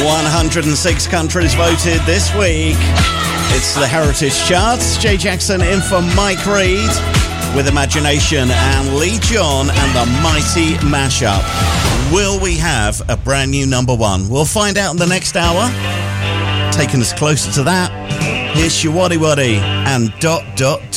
106 countries voted this week. It's the Heritage Charts. Jay Jackson in for Mike Reid with Imagination, and Lee John and the Mighty Mashup. Will we have a brand new number one? We'll find out in the next hour. Taking us closer to that, here's Shawaddy Waddy and ...